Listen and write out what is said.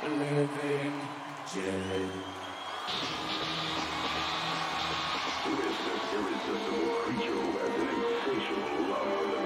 living dead. Who is this irresistible creature who has an insatiable love